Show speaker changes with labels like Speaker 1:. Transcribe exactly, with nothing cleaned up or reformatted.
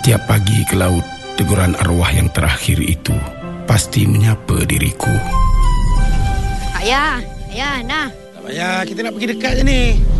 Speaker 1: Setiap pagi ke laut, teguran arwah yang terakhir itu pasti menyapa diriku.
Speaker 2: Ayah, ayah, nah.
Speaker 3: Tak payah, kita nak pergi dekat je ni.